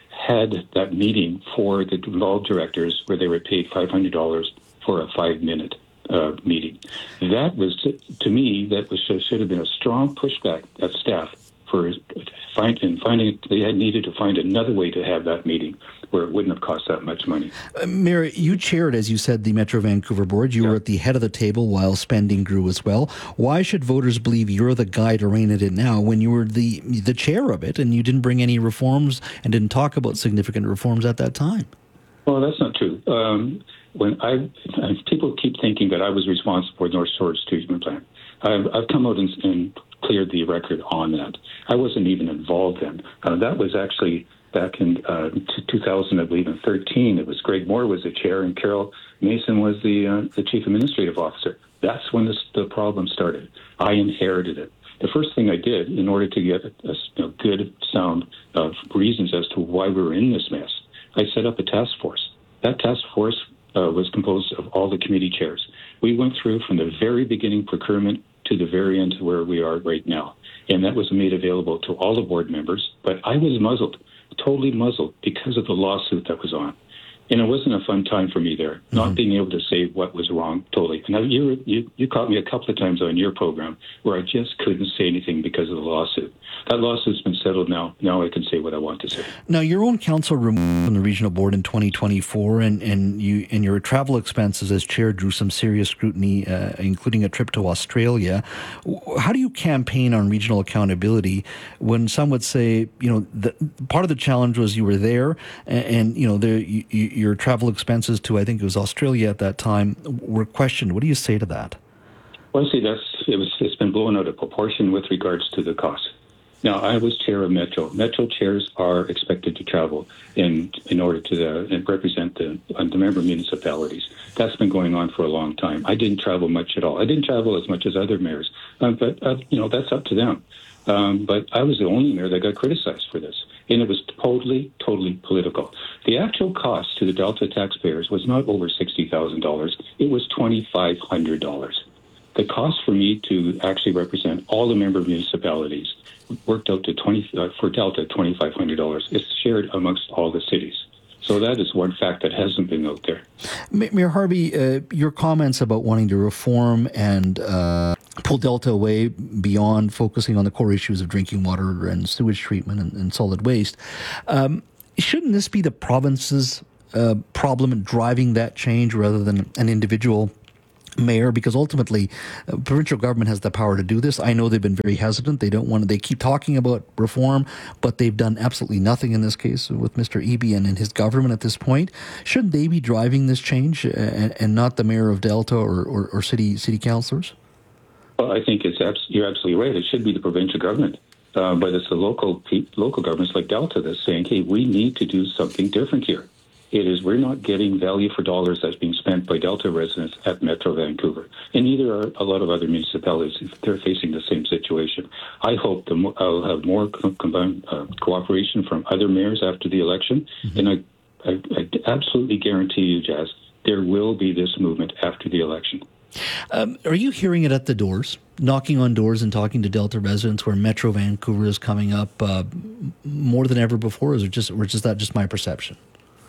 had that meeting for the involved directors where they were paid five hundred dollars for a five-minute uh, meeting. That was, to, to me, that was should have been a strong pushback at staff for find, and finding they had needed to find another way to have that meeting where it wouldn't have cost that much money. Uh, Mayor, you chaired, as you said, the Metro Vancouver board. You yeah. were at the head of the table while spending grew as well. Why should voters believe you're the guy to rein it in now when you were the the chair of it and you didn't bring any reforms and didn't talk about significant reforms at that time? Well, that's not true. Um, when I, people keep thinking that I was responsible for the North Shore Treatment Plant. I've, I've come out and, and cleared the record on that. I wasn't even involved then. Uh, that was actually back in uh, two thousand, I believe, in thirteen. It was Greg Moore was the chair and Carol Mason was the uh, the chief administrative officer. That's when this, the problem started. I inherited it. The first thing I did in order to get a, a, a good sound of reasons as to why we were in this mess, I set up a task force. That task force uh, was composed of all the committee chairs. We went through from the very beginning procurement to the very end to where we are right now. And that was made available to all the board members. But I was muzzled, totally muzzled, because of the lawsuit that was on. And it wasn't a fun time for me there, mm-hmm. not being able to say what was wrong totally. Now, you, you you caught me a couple of times on your program where I just couldn't say anything because of the lawsuit. That lawsuit's been settled now. Now I can say what I want to say. Now, your own council removed from the regional board in twenty twenty-four, and, and you and your travel expenses as chair drew some serious scrutiny, uh, including a trip to Australia. How do you campaign on regional accountability when some would say, you know, the, part of the challenge was you were there, and, and you know, the, you, your travel expenses to, I think it was Australia at that time, were questioned. What do you say to that? Well, see, that's it was, it's been blown out of proportion with regards to the cost. Now, I was chair of Metro. Metro chairs are expected to travel in in order to uh, represent the, uh, the member municipalities. That's been going on for a long time. I didn't travel much at all. I didn't travel as much as other mayors, uh, but uh, you know that's up to them. Um, but I was the only mayor that got criticized for this, and it was totally, totally political. The actual cost to the Delta taxpayers was not over sixty thousand dollars. It was twenty-five hundred dollars. The cost for me to actually represent all the member municipalities worked out to twenty uh, for Delta twenty-five hundred dollars. It's shared amongst all the cities. So that is one fact that hasn't been out there. Mayor Harvey, uh, your comments about wanting to reform and uh, pull Delta away beyond focusing on the core issues of drinking water and sewage treatment and, and solid waste, um, shouldn't this be the province's uh, problem in driving that change rather than an individual mayor? Because ultimately, uh, provincial government has the power to do this. I know they've been very hesitant. They don't want to, they keep talking about reform, but they've done absolutely nothing in this case with Mister Eby and, and his government at this point. Shouldn't they be driving this change and, and not the mayor of Delta or, or, or city city councillors? Well, I think it's abs- you're absolutely right. It should be the provincial government. Uh, but it's the local pe- local governments like Delta that's saying, hey, we need to do something different here. It is, we're not getting value for dollars that's being spent by Delta residents at Metro Vancouver. And neither are a lot of other municipalities. They're facing the same situation. I hope the mo- I'll have more co- combined, uh, cooperation from other mayors after the election. Mm-hmm. And I, I, I absolutely guarantee you, Jazz, there will be this movement after the election. Um, are you hearing it at the doors, knocking on doors and talking to Delta residents where Metro Vancouver is coming up uh, more than ever before? Or is it just, or is that just my perception?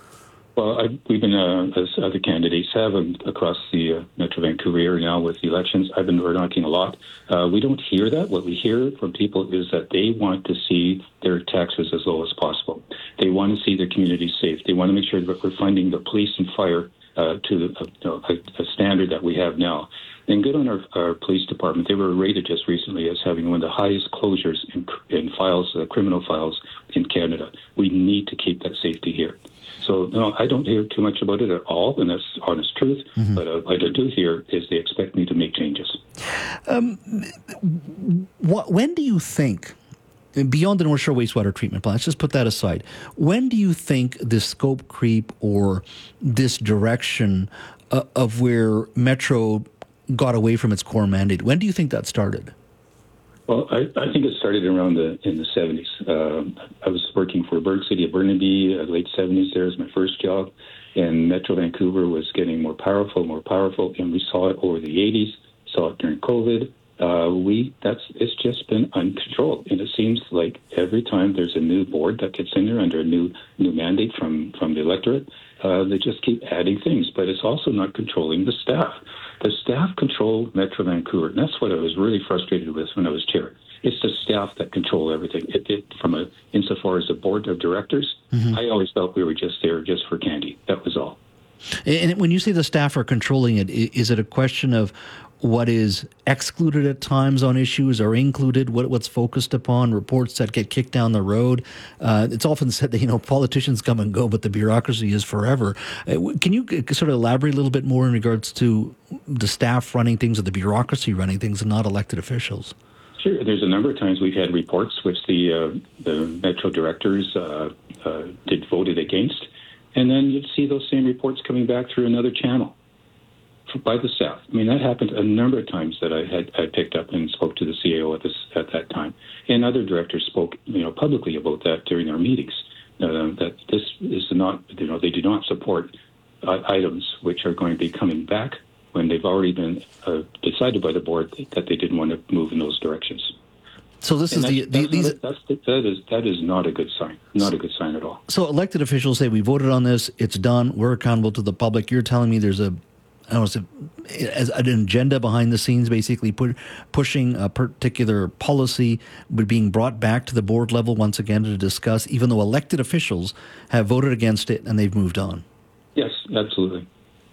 Well, I, we've been, uh, as other candidates have, um, across the uh, Metro Vancouver area now with the elections, I've been knocking a lot. Uh, we don't hear that. What we hear from people is that they want to see their taxes as low as possible. They want to see their communities safe. They want to make sure that we're funding the police and fire uh, to the, uh, a, a standard that we have now. And good on our, our police department. They were rated just recently as having one of the highest closures in, in files, uh, criminal files in Canada. We need to keep that safety here. So, no, I don't hear too much about it at all, and that's honest truth. Mm-hmm. But uh, what I do hear is they expect me to make changes. Um, what, when do you think, beyond the North Shore wastewater treatment plant, let's just put that aside. When do you think this scope creep or this direction uh, of where Metro got away from its core mandate, when do you think that started? Well, I, I think it started around the in the seventies. Uh, I was working for Burg City of Burnaby, uh, late seventies. There was my first job, and Metro Vancouver was getting more powerful, more powerful, and we saw it over the eighties. Saw it during COVID. Uh, we that's it's just been uncontrolled, and it seems like every time there's a new board that gets in there under a new new mandate from from the electorate, uh, they just keep adding things. But it's also not controlling the staff. The staff control Metro Vancouver, and that's what I was really frustrated with when I was chair. It's the staff that control everything. It, it from a insofar as the board of directors, mm-hmm. I always felt we were just there just for candy. That was all. And when you say the staff are controlling it, is it a question of what is excluded at times on issues or included, what what's focused upon, reports that get kicked down the road? Uh, it's often said that, you know, politicians come and go, but the bureaucracy is forever. Uh, can you sort of elaborate a little bit more in regards to the staff running things or the bureaucracy running things and not elected officials? Sure. There's a number of times we've had reports which the uh, the Metro directors uh, uh, did voted against, and then you'd see those same reports coming back through another channel by the staff. I mean, that happened a number of times that I had I picked up and spoke to the C A O at this at that time, and other directors spoke, you know, publicly about that during our meetings. Uh, that this is not, you know, they do not support uh, items which are going to be coming back when they've already been uh, decided by the board that they didn't want to move in those directions. So this and is the, the that's these. Not, that's the, that is that is not a good sign. Not a good sign at all. So elected officials say we voted on this. It's done. We're accountable to the public. You're telling me there's a I don't know, as an agenda behind the scenes, basically pu- pushing a particular policy, but being brought back to the board level once again to discuss, even though elected officials have voted against it and they've moved on. Yes, absolutely.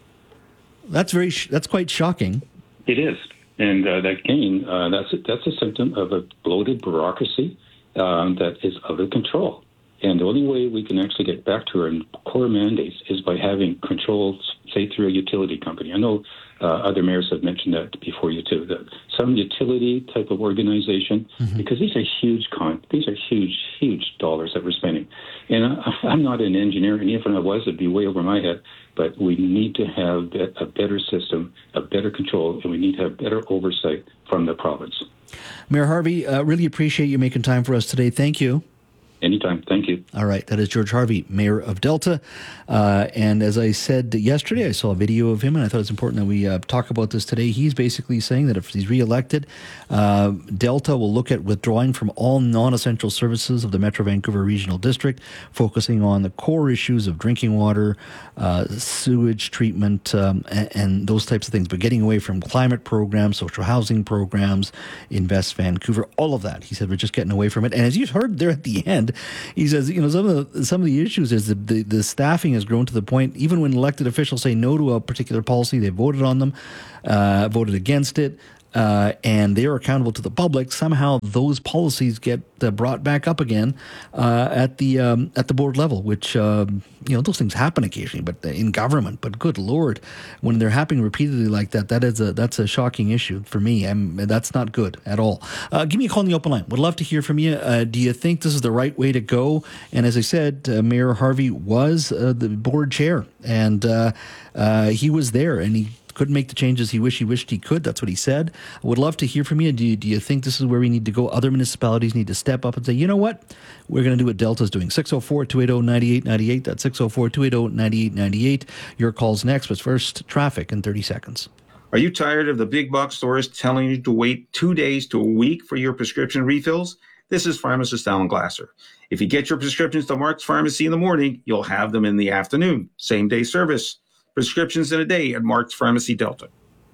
That's very. Sh- that's quite shocking. It is, and uh, that again, uh, that's a, that's a symptom of a bloated bureaucracy um, that is out of control. And the only way we can actually get back to our core mandates is by having control, say, through a utility company. I know uh, other mayors have mentioned that before you too, that some utility type of organization, mm-hmm. because these are huge con, these are huge, huge dollars that we're spending. And I, I'm not an engineer, and even if I was, it'd be way over my head. But we need to have a better system, a better control, and we need to have better oversight from the province. Mayor Harvey, uh, really appreciate you making time for us today. Thank you. Anytime. Thank you. All right. That is George Harvey, Mayor of Delta. Uh, and as I said yesterday, I saw a video of him, and I thought it's important that we uh, talk about this today. He's basically saying that if he's reelected, uh, Delta will look at withdrawing from all non-essential services of the Metro Vancouver Regional District, focusing on the core issues of drinking water, uh, sewage treatment, um, and, and those types of things, but getting away from climate programs, social housing programs, Invest Vancouver, all of that. He said we're just getting away from it. And as you heard there at the end, he says, you know, some of the some of the issues is the, the the staffing has grown to the point, even when elected officials say no to a particular policy, they voted on them, uh, voted against it, uh, and they are accountable to the public. Somehow those policies get uh, brought back up again uh, at the um, at the board level, which uh, you know, those things happen occasionally, but in government. But good Lord, when they're happening repeatedly like that, that is a that's a shocking issue for me. I'm, that's not good at all. Uh, give me a call on the open line. Would love to hear from you. Uh, do you think this is the right way to go? And as I said, uh, Mayor Harvey was uh, the board chair, and uh, uh, he was there, and he couldn't make the changes he wished he wished he could. That's what he said. I would love to hear from you. Do you, do you think this is where we need to go? Other municipalities need to step up and say, you know what? We're going to do what Delta's doing. six oh four, two eight oh, nine eight nine eight. That's six oh four, two eight oh, nine eight nine eight. Your call's next, but first, traffic in thirty seconds. Are you tired of the big box stores telling you to wait two days to a week for your prescription refills? This is pharmacist Alan Glasser. If you get your prescriptions to Mark's Pharmacy in the morning, you'll have them in the afternoon. Same day service. Prescriptions in a day at Mark's Pharmacy Delta.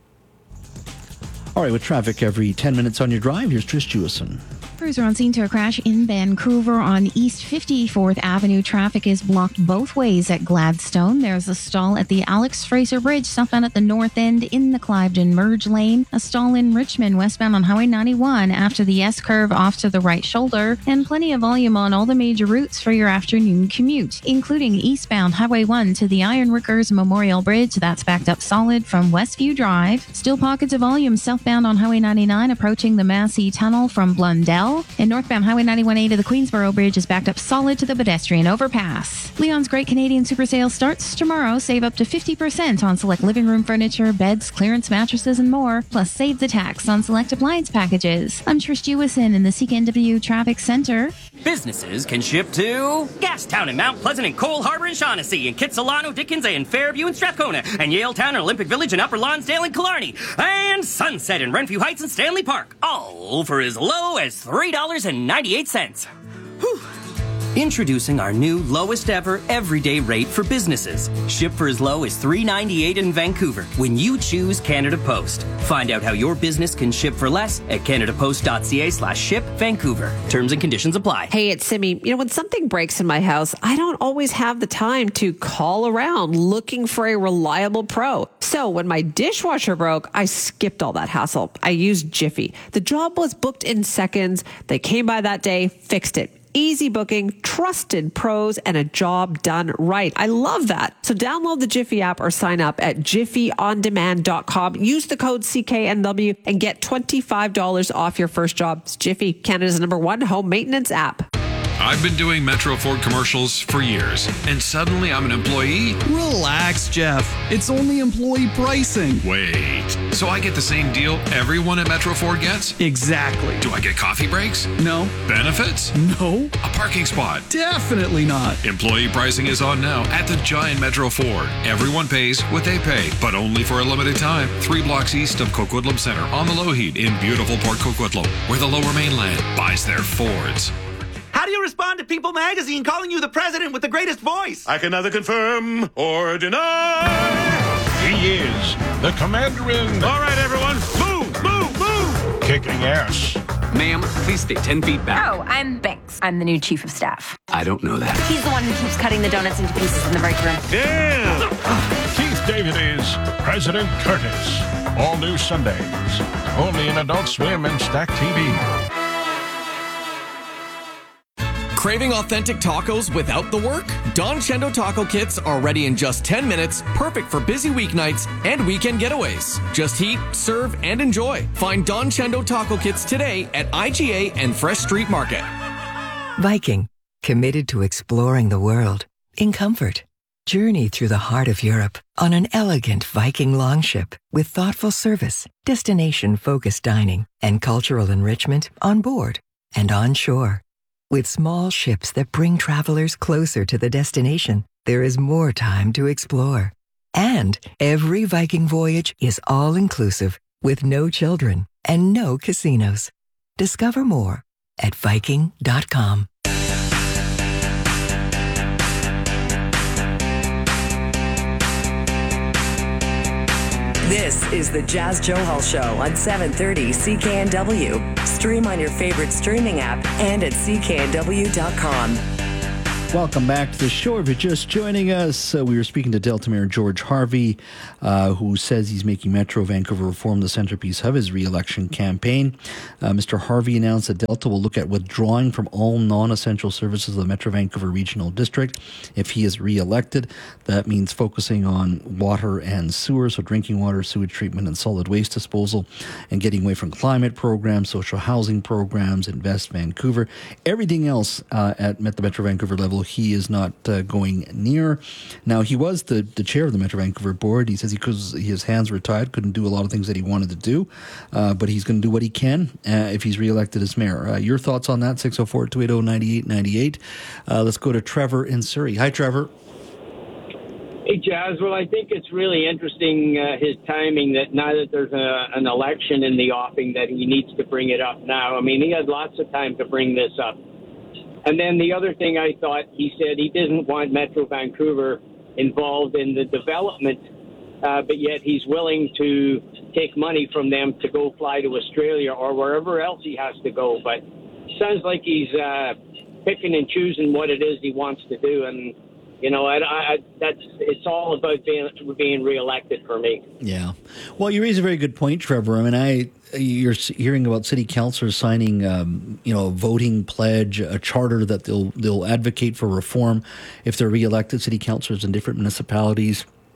All right, with traffic every ten minutes on your drive, here's Trish Jewison. Crews are on scene to a crash in Vancouver on East fifty-fourth Avenue. Traffic is blocked both ways at Gladstone. There's a stall at the Alex Fraser Bridge, southbound at the north end in the Cliveden Merge Lane. A stall in Richmond, westbound on Highway ninety-one after the S-curve off to the right shoulder. And plenty of volume on all the major routes for your afternoon commute, including eastbound Highway one to the Ironworkers Memorial Bridge. That's backed up solid from Westview Drive. Still pockets of volume southbound on Highway ninety-nine approaching the Massey Tunnel from Blundell. tomorrow. And northbound Highway ninety-one A to the Queensboro Bridge is backed up solid to the pedestrian overpass. Leon's Great Canadian Super Sale starts tomorrow. Save up to fifty percent on select living room furniture, beds, clearance mattresses, and more. Plus, save the tax on select appliance packages. I'm Trish Jewison in the C K N W Traffic Center. Businesses can ship to Gastown and Mount Pleasant and Cole Harbour and Shaughnessy and Kitsilano, Dickens and Fairview and Strathcona and Yaletown and Olympic Village and Upper Lonsdale and Killarney and Sunset and Renfrew Heights and Stanley Park, all for as low as three dollars and ninety-eight cents. Whew. Introducing our new lowest ever everyday rate for businesses. Ship for as low as three dollars and ninety-eight cents in Vancouver when you choose Canada Post. Find out how your business can ship for less at canadapost.ca slash ship Vancouver. Terms and conditions apply. Hey, it's Simi. You know, when something breaks in my house, I don't always have the time to call around looking for a reliable pro. So when my dishwasher broke, I skipped all that hassle. I used Jiffy. The job was booked in seconds. They came by that day, fixed it. Easy booking, trusted pros, and a job done right. I love that. So download the Jiffy app or sign up at jiffy on demand dot com. Use the code C K N W and get twenty-five dollars off your first job. It's Jiffy, Canada's number one home maintenance app. I've been doing Metro Ford commercials for years, and suddenly I'm an employee? Relax, Jeff. It's only employee pricing. Wait, so I get the same deal everyone at Metro Ford gets? Exactly. Do I get coffee breaks? No. Benefits? No. A parking spot? Definitely not. Employee pricing is on now at the giant Metro Ford. Everyone pays what they pay, but only for a limited time. Three blocks east of Coquitlam Center on the Lougheed in beautiful Port Coquitlam, where the Lower Mainland buys their Fords. How do you respond to People magazine calling you the president with the greatest voice? I can neither confirm or deny. He is the commander in... All right, everyone, move, move, move! Kicking ass. Ma'am, please stay ten feet back. Oh, I'm Banks. I'm the new chief of staff. I don't know that. He's the one who keeps cutting the donuts into pieces in the break room. Yeah! Keith David is President Curtis. All new Sundays. Only in Adult Swim and Stack T V. Craving authentic tacos without the work? Don Chendo taco kits are ready in just ten minutes, perfect for busy weeknights and weekend getaways. Just heat, serve, and enjoy. Find Don Chendo taco kits today at I G A and Fresh Street Market. Viking, committed to exploring the world in comfort. Journey through the heart of Europe on an elegant Viking longship with thoughtful service, destination-focused dining, and cultural enrichment on board and on shore. With small ships that bring travelers closer to the destination, there is more time to explore. And every Viking voyage is all-inclusive with no children and no casinos. Discover more at Viking dot com. This is the Jazz Johal Show on seven thirty C K N W. Stream on your favorite streaming app and at C K N W dot com. Welcome back to the show. If you're just joining us, uh, we were speaking to Delta Mayor George Harvey, uh, who says he's making Metro Vancouver reform the centerpiece of his re-election campaign. Uh, Mister Harvey announced that Delta will look at withdrawing from all non-essential services of the Metro Vancouver Regional District if he is re-elected. That means focusing on water and sewer, so drinking water, sewage treatment, and solid waste disposal, and getting away from climate programs, social housing programs, Invest Vancouver. Everything else uh, at the Metro Vancouver level he is not uh, going near. Now, he was the, the chair of the Metro Vancouver board. He says he because his hands were tied, couldn't do a lot of things that he wanted to do, uh, but he's going to do what he can uh, if he's reelected as mayor. Uh, your thoughts on that? six oh four, two eight oh, nine eight nine eight. Uh, let's go to Trevor in Surrey. Hi, Trevor. Hey, Jazz. Well, I think it's really interesting, uh, his timing, that now that there's a, an election in the offing, that he needs to bring it up now. I mean, he had lots of time to bring this up. And then the other thing I thought, he said he didn't want Metro Vancouver involved in the development, uh, but yet he's willing to take money from them to go fly to Australia or wherever else he has to go. But it sounds like he's uh, picking and choosing what it is he wants to do. And, you know, I, I, that's it's all about being, being reelected for me. Yeah. Well, you raise a very good point, Trevor. I mean, I... You're hearing about city councillors signing, um, you know, a voting pledge, a charter that they'll they'll advocate for reform if they're reelected. City councillors in different municipalities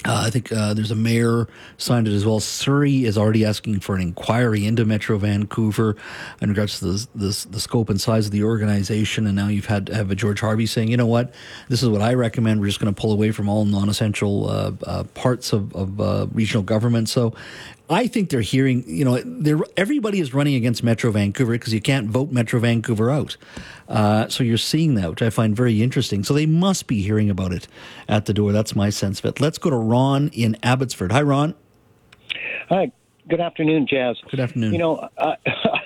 Uh, I think uh, there's a mayor signed it as well. Surrey is already asking for an inquiry into Metro Vancouver in regards to the, the, the scope and size of the organization. And now you've had have a George Harvey saying, you know what, this is what I recommend. We're just going to pull away from all non-essential uh, uh, parts of, of uh, regional government. So I think they're hearing, you know, they're, everybody is running against Metro Vancouver because you can't vote Metro Vancouver out. Uh, so you're seeing that, which I find very interesting. So they must be hearing about it at the door. That's my sense of it. Let's go to Ron in Abbotsford. Hi, Ron. Hi. Good afternoon, Jazz. Good afternoon. You know, I,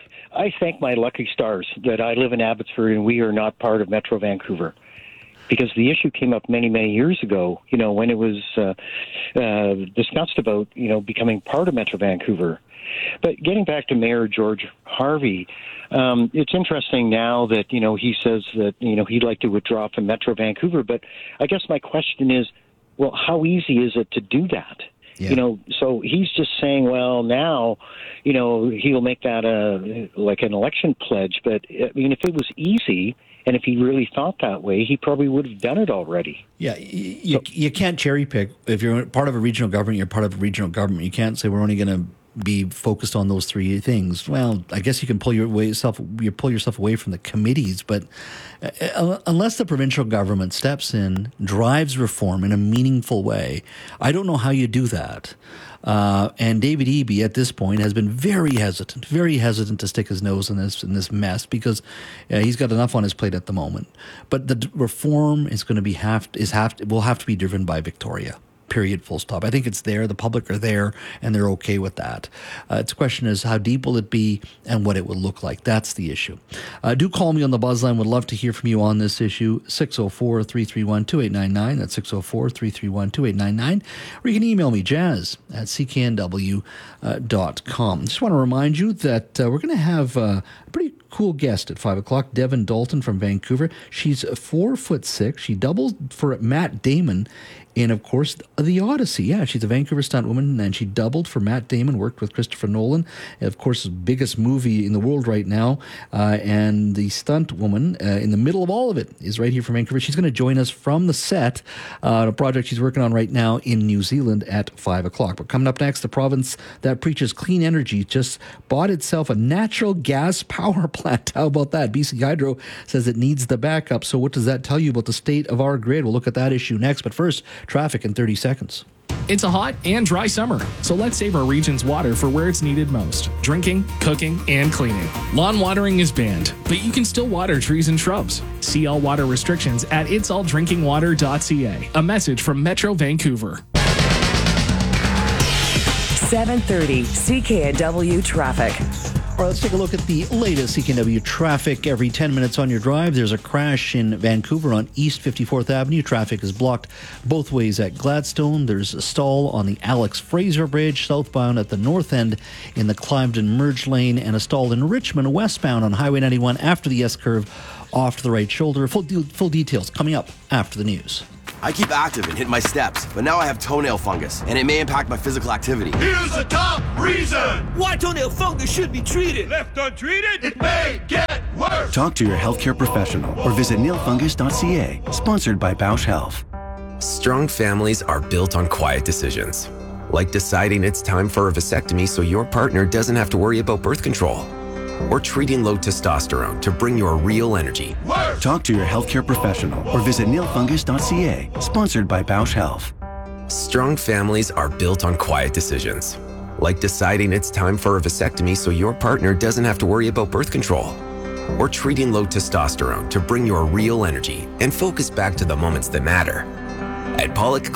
I thank my lucky stars that I live in Abbotsford and we are not part of Metro Vancouver. Because the issue came up many, many years ago, you know, when it was uh, uh, discussed about, you know, becoming part of Metro Vancouver. But getting back to Mayor George Harvey, um, it's interesting now that, you know, he says that, you know, he'd like to withdraw from Metro Vancouver. But I guess my question is, well, how easy is it to do that? Yeah. You know, so he's just saying, well, now, you know, he'll make that a, like an election pledge. But, I mean, if it was easy, and if he really thought that way, he probably would have done it already. Yeah, you, so, you can't cherry pick. If you're part of a regional government, you're part of a regional government. You can't say we're only going to be focused on those three things. Well, I guess you can pull your way yourself, you pull yourself away from the committees, but uh, unless the provincial government steps in, drives reform in a meaningful way, I don't know how you do that. Uh, and David Eby at this point has been very hesitant, very hesitant to stick his nose in this in this mess because uh, he's got enough on his plate at the moment. But the d- reform is going to be have is have to, will have to be driven by Victoria. Period. Full stop. I think it's there. The public are there, and they're okay with that. Uh, it's a question is how deep will it be and what it will look like. That's the issue. Uh, do call me on the buzz line. Would love to hear from you on this issue. six oh four, three three one, two eight nine nine. That's six oh four, three three one, two eight nine nine. Or you can email me, jazz at c k n w dot com. Just want to remind you that uh, we're going to have uh, a pretty cool guest at five o'clock, Devin Dalton from Vancouver. She's four foot six. She doubled for Matt Damon in, of course, The Odyssey. Yeah, she's a Vancouver stunt woman, and she doubled for Matt Damon, worked with Christopher Nolan, of course, the biggest movie in the world right now. Uh, and the stunt woman uh, in the middle of all of it is right here from Vancouver. She's going to join us from the set on uh, a project she's working on right now in New Zealand at five o'clock. But coming up next, the province that preaches clean energy just bought itself a natural gas power plant. How about that? B C Hydro says it needs the backup. So what does that tell you about the state of our grid? We'll look at that issue next. But first, traffic in thirty seconds. It's a hot and dry summer, so let's save our region's water for where it's needed most: drinking, cooking, and cleaning. Lawn watering is banned, but you can still water trees and shrubs. See all water restrictions at its all drinking water dot c a. A message from Metro Vancouver. seven thirty C K N W traffic. All right, let's take a look at the latest C K N W traffic. Every ten minutes on your drive, there's a crash in Vancouver on East fifty-fourth Avenue. Traffic is blocked both ways at Gladstone. There's a stall on the Alex Fraser Bridge, southbound at the north end in the Cliveden Merge Lane, and a stall in Richmond, westbound on Highway ninety-one after the S-curve off to the right shoulder. Full, de- full details coming up after the news. I keep active and hit my steps, but now I have toenail fungus, and it may impact my physical activity. Here's the top reason why toenail fungus should be treated. Left untreated, it may get worse. Talk to your healthcare professional or visit nail fungus dot c a. Sponsored by Bausch Health. Strong families are built on quiet decisions, like deciding it's time for a vasectomy so your partner doesn't have to worry about birth control. Or treating low testosterone to bring your real energy. Work. Talk to your healthcare professional or visit nail fungus dot c a. Sponsored by Bausch Health. Strong families are built on quiet decisions, like deciding it's time for a vasectomy so your partner doesn't have to worry about birth control. Or treating low testosterone to bring your real energy and focus back to the moments that matter. At Pollock